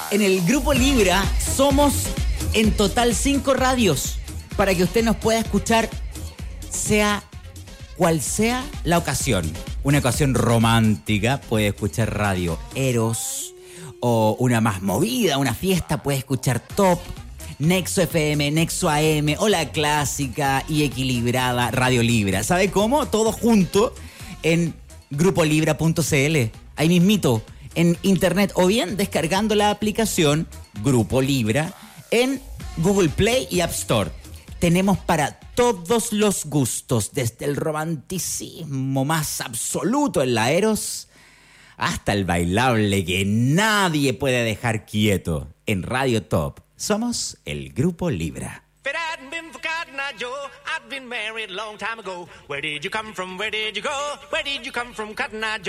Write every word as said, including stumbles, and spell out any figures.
En el Grupo Libra somos en total cinco radios para que usted nos pueda escuchar, sea cual sea la ocasión. Una ocasión romántica, puede escuchar Radio Eros, o una más movida, una fiesta, puede escuchar Top, Nexo F M, Nexo A M, o la clásica y equilibrada Radio Libra. ¿Sabe cómo? Todo junto en grupo libra punto c l. Ahí mismito, en internet, o bien descargando la aplicación Grupo Libra en Google Play y App Store. Tenemos para todos los gustos, desde el romanticismo más absoluto en la Eros hasta el bailable que nadie puede dejar quieto. En Radio Top somos el Grupo Libra. If it hadn't been for Cotton Eye Joe, I'd been married a long time ago. Where did you come from? Where did you go? Where did you come from, Cotton Eye Joe?